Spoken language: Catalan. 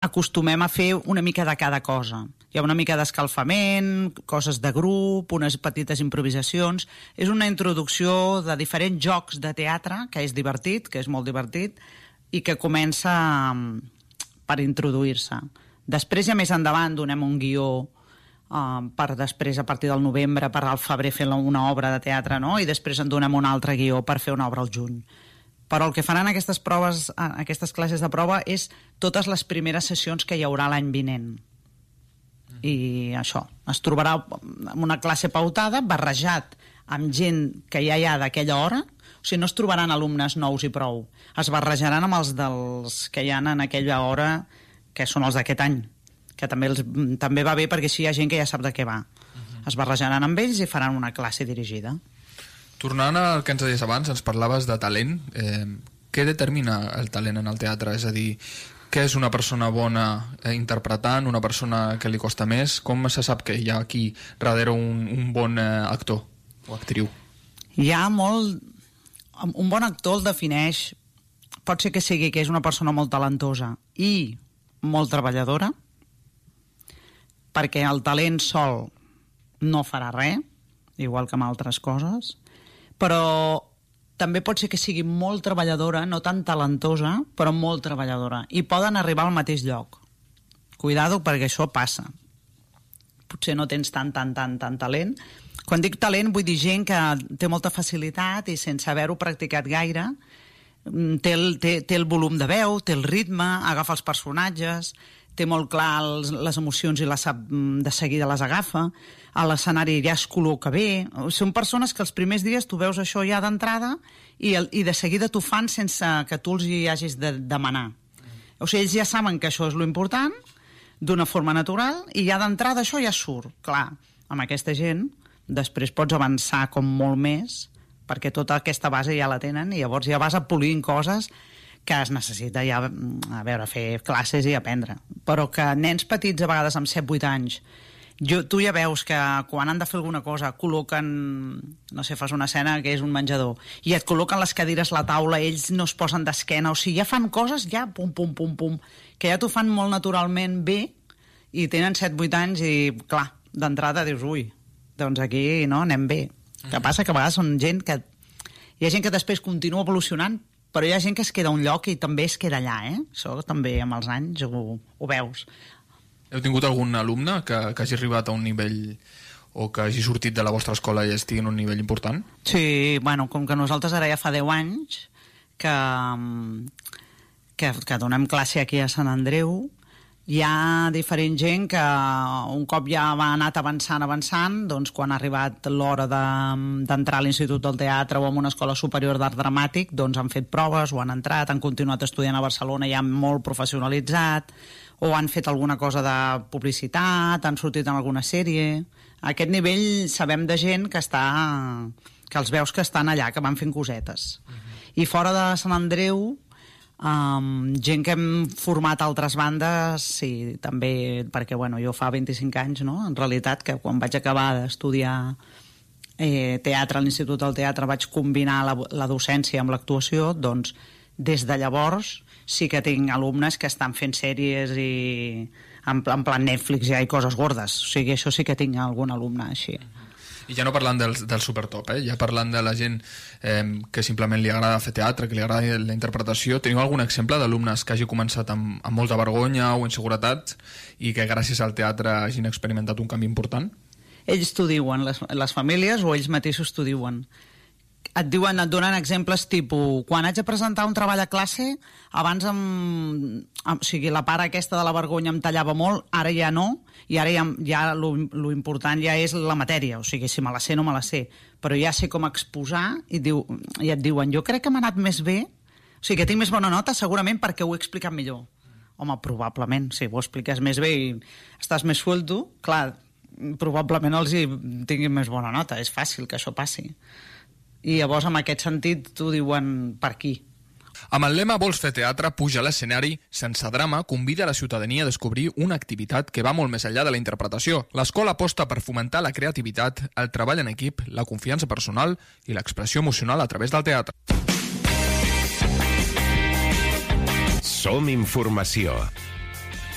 acostumem a fer una mica de cada cosa. Hi ha una mica d'escalfament, coses de grup, unes petites improvisacions. És una introducció de diferents jocs de teatre, que és divertit, que és molt divertit, i que comença per introduir-se. Després, ja més endavant, donem un guió per després, a partir del novembre, per al febrer fer una obra de teatre, no? I després en donem un altre guió per fer una obra al juny. Però el que faran aquestes classes de prova és totes les primeres sessions que hi haurà l'any vinent. I això, es trobarà amb una classe pautada, barrejat amb gent que ja hi ha d'aquella hora. O sigui, no es trobaran alumnes nous i prou. Es barrejaran amb els dels que hi ha en aquella hora, que són els d'aquest any, que també va bé perquè així hi ha gent que ja sap de què va. Es barrejaran amb ells i faran una classe dirigida. Tornant al que ens deies abans, ens parlaves de talent. Què determina el talent en el teatre? És a dir, què és una persona bona interpretant, una persona que li costa més? Com se sap que hi ha aquí darrere un bon actor o actriu? Hi ha molt... Un bon actor el defineix... Pot ser que sigui que és una persona molt talentosa i molt treballadora, perquè el talent sol no farà res, igual que amb altres coses, però també pot ser que sigui molt treballadora, no tan talentosa, però molt treballadora, i poden arribar al mateix lloc. Cuidado, perquè això passa. Potser no tens tant talent. Quan dic talent vull dir gent que té molta facilitat i sense haver-ho practicat gaire té el volum de veu, té el ritme, agafa els personatges, té molt clar les emocions i les sap de seguida les agafa, a l'escenari ja es col·loca bé. Són persones que els primers dies tu veus això ja d'entrada i de seguida t'ho fan sense que tu els hi hagis de demanar. O sigui, ells ja saben que això és lo important, d'una forma natural, i ja d'entrada això ja surt. Clar, amb aquesta gent després pots avançar com molt més, perquè tota aquesta base ja la tenen i llavors ja vas polint coses que es necessita ja, a veure, fer classes i aprendre. Però que nens petits, a vegades amb 7-8 anys, tu ja veus que quan han de fer alguna cosa col·loquen, no sé, fas una escena que és un menjador, i et col·loquen les cadires a la taula, ells no es posen d'esquena, o sigui, ja fan coses, ja pum, pum, pum, pum, que ja t'ho fan molt naturalment bé, i tenen 7-8 anys i, clar, d'entrada dius, ui, doncs aquí no, anem bé. El que passa que a vegades són gent que... Hi ha gent que després continua evolucionant, però hi ha gent que es queda a un lloc i també es queda allà, eh? Això també amb els anys ho veus. Heu tingut algun alumne que hagi arribat a un nivell o que hagi sortit de la vostra escola i estigui en un nivell important? Sí, bueno, com que nosaltres ara ja fa 10 anys que donem classe aquí a Sant Andreu, hi ha diferent gent que un cop ja ha anat avançant, doncs quan ha arribat l'hora d'entrar a l'Institut del Teatre o a una escola superior d'art dramàtic, doncs han fet proves o han entrat, han continuat estudiant a Barcelona ja molt professionalitzat, o han fet alguna cosa de publicitat, han sortit en alguna sèrie. A aquest nivell sabem de gent que els veus que estan allà, que van fent cosetes. I fora de Sant Andreu, gent que hem format altres bandes, sí, també, perquè bueno, jo fa 25 anys, no? En realitat, que quan vaig acabar d'estudiar teatre a l'Institut del Teatre vaig combinar la docència amb l'actuació, doncs des de llavors sí que tinc alumnes que estan fent sèries i en plan Netflix ja i coses gordes, o sigui, això sí que tinc algun alumne així. I ja no parlant del supertop, ja parlant de la gent que simplement li agrada fer teatre, que li agrada la interpretació, teniu algun exemple d'alumnes que hagi començat amb molta vergonya o inseguretat i que gràcies al teatre hagin experimentat un canvi important? Ells t'ho diuen, les famílies, o ells mateixos t'ho diuen. Et donen exemples tipus, quan haig de presentar un treball a classe, abans o sigui, la part aquesta de la vergonya em tallava molt, ara ja no, i ara ja lo important ja és la matèria, o sigui, si me la sé no me la sé, però ja sé com exposar i et diuen, jo crec que m'ha anat més bé, o sigui, que tinc més bona nota segurament perquè ho he explicat millor. Home, probablement, si ho expliques més bé i estàs més suelto, clar, probablement els hi tinguin més bona nota, és fàcil que això passi. I llavors, en aquest sentit, t'ho diuen per aquí. Amb el lema Vols fer teatre, puja a l'escenari, Sense Drama convida a la ciutadania a descobrir una activitat que va molt més enllà de la interpretació. L'escola aposta per fomentar la creativitat, el treball en equip, la confiança personal i l'expressió emocional a través del teatre. Som informació.